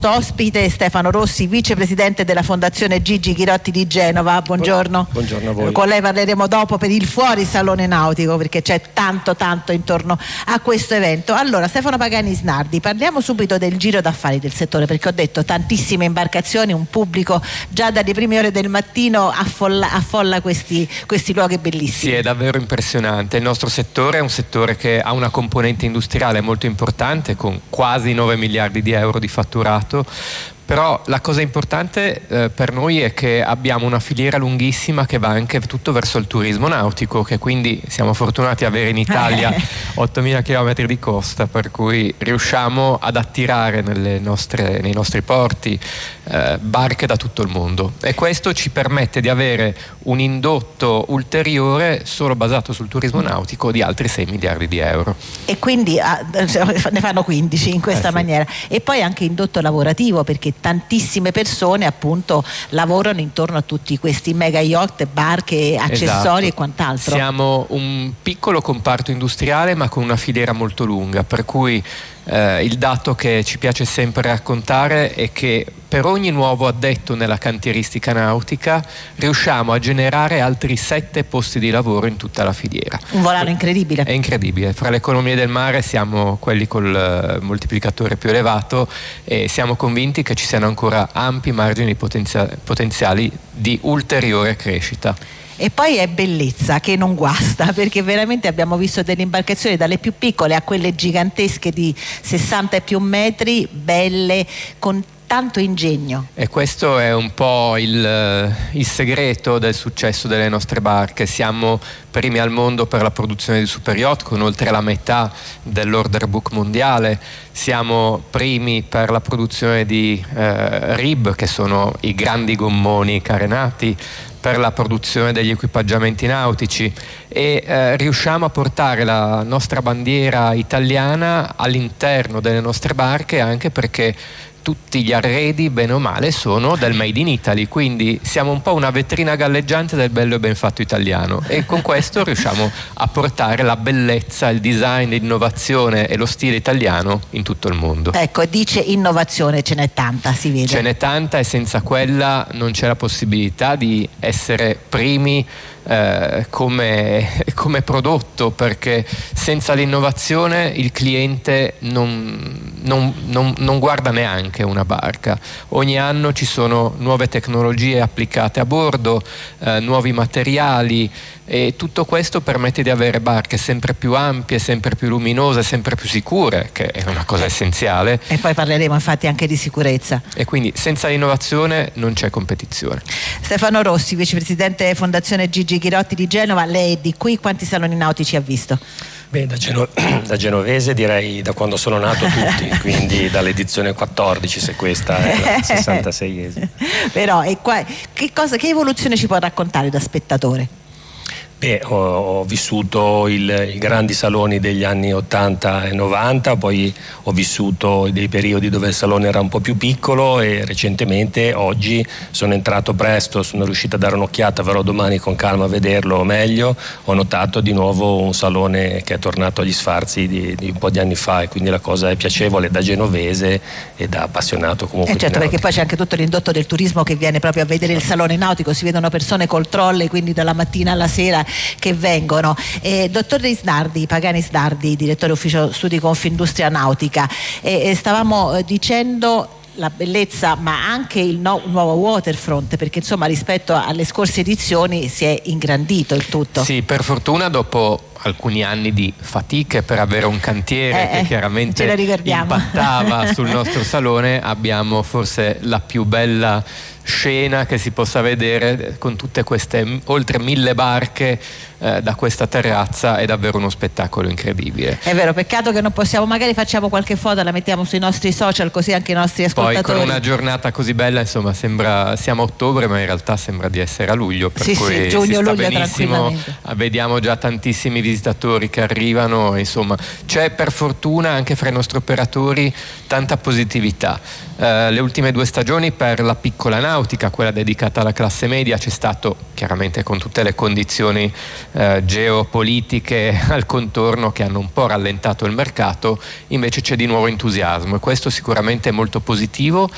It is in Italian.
Ospite Stefano Rossi, vicepresidente della Fondazione Gigi Ghirotti di Genova. Buongiorno. Buongiorno a voi. Con lei parleremo dopo per il fuori salone nautico, perché c'è tanto intorno a questo evento. Allora, Stefano Pagani Snardi, parliamo subito del giro d'affari del settore, perché ho detto tantissime imbarcazioni, un pubblico già dalle prime ore del mattino affolla questi luoghi bellissimi. Sì, è davvero impressionante. Il nostro settore è un settore che ha una componente industriale molto importante, con quasi 9 miliardi di euro di fatturato. Però la cosa importante per noi è che abbiamo una filiera lunghissima che va anche tutto verso il turismo nautico, che quindi siamo fortunati ad avere in Italia 8.000 km di costa, per cui riusciamo ad attirare nei nostri porti barche da tutto il mondo, e questo ci permette di avere un indotto ulteriore solo basato sul turismo nautico di altri 6 miliardi di euro. E quindi ne fanno 15 in questa maniera. E poi anche indotto lavorativo, perché tantissime persone appunto lavorano intorno a tutti questi mega yacht, barche, accessori e quant'altro. Siamo un piccolo comparto industriale ma con una filiera molto lunga, per cui il dato che ci piace sempre raccontare è che per ogni nuovo addetto nella cantieristica nautica riusciamo a generare altri 7 posti di lavoro in tutta la filiera. Un volano incredibile. È incredibile. Fra le economie del mare siamo quelli col moltiplicatore più elevato, e siamo convinti che ci siano ancora ampi margini potenziali di ulteriore crescita. E poi è bellezza che non guasta, perché veramente abbiamo visto delle imbarcazioni dalle più piccole a quelle gigantesche di 60 e più metri, belle, con tanto ingegno. E questo è un po' il segreto del successo delle nostre barche. Siamo primi al mondo per la produzione di super yacht, con oltre la metà dell'order book mondiale. Siamo primi per la produzione di RIB, che sono i grandi gommoni carenati, per la produzione degli equipaggiamenti nautici, e riusciamo a portare la nostra bandiera italiana all'interno delle nostre barche, anche perché tutti gli arredi, bene o male, sono del Made in Italy, quindi siamo un po' una vetrina galleggiante del bello e ben fatto italiano, e con questo riusciamo a portare la bellezza, il design, l'innovazione e lo stile italiano in tutto il mondo. Ecco, dice innovazione, ce n'è tanta, si vede. Ce n'è tanta, e senza quella non c'è la possibilità di essere primi come prodotto, perché senza l'innovazione il cliente non guarda neanche una barca. Ogni anno ci sono nuove tecnologie applicate a bordo, nuovi materiali, e tutto questo permette di avere barche sempre più ampie, sempre più luminose, sempre più sicure, che è una cosa essenziale. E poi parleremo infatti anche di sicurezza. E quindi senza l'innovazione non c'è competizione. Stefano Rossi, vicepresidente Fondazione Gigi Ghirotti di Genova, lei è di qui, quanti saloni nautici ha visto? Beh, da genovese direi da quando sono nato tutti, quindi dall'edizione 14, se questa è la 66esima. Però che evoluzione ci può raccontare da spettatore? Beh, ho vissuto i grandi saloni degli anni 80 e 90, poi ho vissuto dei periodi dove il salone era un po' più piccolo, e recentemente, oggi, sono entrato presto, sono riuscito a dare un'occhiata, verrò domani con calma a vederlo meglio. Ho notato di nuovo un salone che è tornato agli sfarzi di un po' di anni fa, e quindi la cosa è piacevole da genovese e da appassionato comunque. Certo, perché poi c'è anche tutto l'indotto del turismo che viene proprio a vedere il salone nautico, si vedono persone col trolley, quindi dalla mattina alla sera che vengono. Dottor Snardi, Pagani Snardi, direttore ufficio studi Confindustria Nautica, stavamo dicendo la bellezza, ma anche il nuovo waterfront, perché insomma rispetto alle scorse edizioni si è ingrandito il tutto. Sì, per fortuna dopo alcuni anni di fatiche per avere un cantiere che chiaramente impattava sul nostro salone, abbiamo forse la più bella scena che si possa vedere, con tutte queste oltre 1000 barche da questa terrazza. È davvero uno spettacolo incredibile. È vero, peccato che non possiamo, magari facciamo qualche foto, la mettiamo sui nostri social, così anche i nostri ascoltatori. Poi con una giornata così bella, insomma, siamo a ottobre, ma in realtà sembra di essere a luglio, per cui giugno, si sta luglio, benissimo. Vediamo già tantissimi visitatori che arrivano, insomma c'è per fortuna anche fra i nostri operatori tanta positività. Le ultime 2 stagioni per la piccola nautica, quella dedicata alla classe media, c'è stato, chiaramente con tutte le condizioni geopolitiche al contorno che hanno un po' rallentato il mercato, invece c'è di nuovo entusiasmo, e questo sicuramente è molto positivo,